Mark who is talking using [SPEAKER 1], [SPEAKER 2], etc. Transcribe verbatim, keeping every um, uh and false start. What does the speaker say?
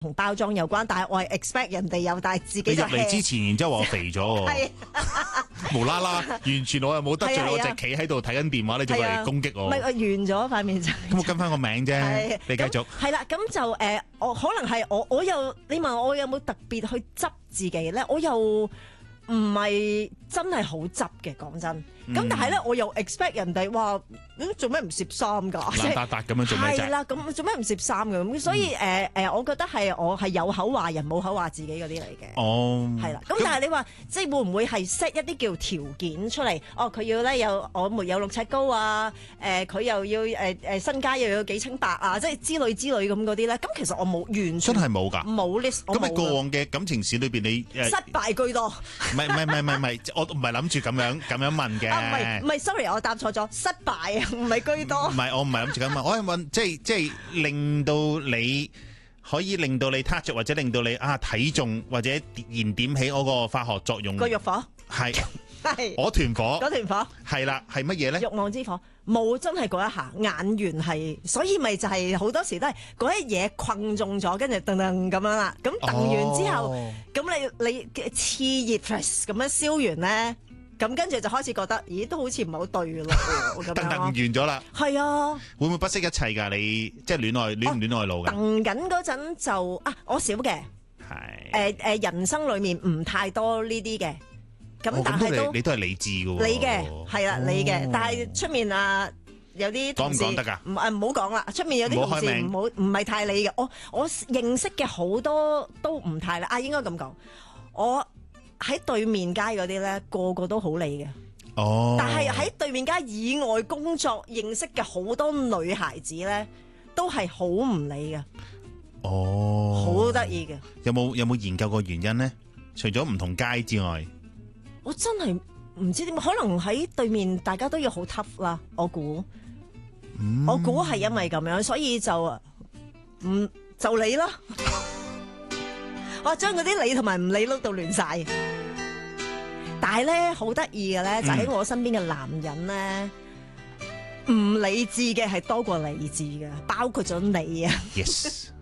[SPEAKER 1] 同包裝有關，但係我係 expect 人哋有，但係自己就
[SPEAKER 2] 你入嚟之前，然之後話我肥咗喎，無啦啦，完全我又冇得罪，我就企喺度睇緊電話，你仲嚟攻擊我？
[SPEAKER 1] 唔係，完咗塊面就咁，
[SPEAKER 2] 我跟翻個名啫，你繼續。
[SPEAKER 1] 係啦，咁就誒，我可能係我，我又你問我有冇特別去執自己咧，我又唔係真係好執嘅，講真。咁但係咧，我又 expect 人哋話，做咩唔攝衫㗎？
[SPEAKER 2] 爛達達咁樣做咩啫？
[SPEAKER 1] 係啦，咁做咩唔攝衫㗎？咁所以誒誒，我覺得係我係有口話人，冇口話自己嗰啲嚟嘅。
[SPEAKER 2] 哦，
[SPEAKER 1] 係啦。咁但係你話，即係會唔會係 set 一啲叫條件出嚟？哦，佢要咧有我沒有六尺高啊，誒佢又要誒誒身家又要幾清白啊，即係之類之類咁嗰啲咧。咁其實我冇完全
[SPEAKER 2] 真係冇㗎，
[SPEAKER 1] 冇 list。
[SPEAKER 2] 咁喺過往嘅感情史裏邊，你
[SPEAKER 1] 失敗居多。
[SPEAKER 2] 唔係唔係唔係唔係，我唔係諗住咁樣咁樣問嘅。
[SPEAKER 1] 唔係唔係 sorry，我答錯咗，失敗啊，唔係居多。
[SPEAKER 2] 唔係，我唔係諗住咁問，我係問，即係即係令到你可以令到你 touch 或者令到你啊睇中或者燃點起我個化學作用
[SPEAKER 1] 個欲火
[SPEAKER 2] 係
[SPEAKER 1] 係
[SPEAKER 2] 我團火
[SPEAKER 1] 嗰團火
[SPEAKER 2] 係啦，係乜嘢咧？
[SPEAKER 1] 慾望之火冇真係嗰一下眼緣係，所以咪就係好多時都係嗰一嘢困中咗，跟住噔噔咁樣啦。咁噔完之後，咁、哦、你你嘅熾熱咁樣燒完咧。咁跟住就開始覺得，咦，都好似唔係好對咯，咁樣。
[SPEAKER 2] 噔完咗啦。
[SPEAKER 1] 係啊。
[SPEAKER 2] 會唔會不惜一切㗎？你即係戀愛戀唔戀愛腦㗎？
[SPEAKER 1] 噔緊嗰陣就啊，我少嘅。係。誒誒，人生裡面唔太多呢啲嘅。咁但係都
[SPEAKER 2] 你都係理智㗎喎。
[SPEAKER 1] 你嘅係啦，你嘅，但係出面啊有啲同事
[SPEAKER 2] 講唔講得㗎？
[SPEAKER 1] 唔誒唔好講啦，出面有啲同事唔好唔係太理嘅。我我認識嘅好多都唔太理啊，應該咁講，我。喺對面街嗰啲咧，個個都好理嘅。哦，但係喺對面街以外工作認識嘅好多女孩子咧，都係好唔理嘅。哦，好得意嘅。
[SPEAKER 2] 有冇有冇研究過原因咧？除咗唔同街之外，
[SPEAKER 1] 我真係唔知點，可能喺對面大家都要好 tough 啦。我估，嗯、我估係因為咁樣，所以就唔、嗯、就你啦。我將嗰啲理同埋唔理碌到亂晒，但係咧好得意嘅咧，就喺我身邊嘅男人咧，唔理智嘅係多過理智嘅，包括咗你啊。
[SPEAKER 2] Yes。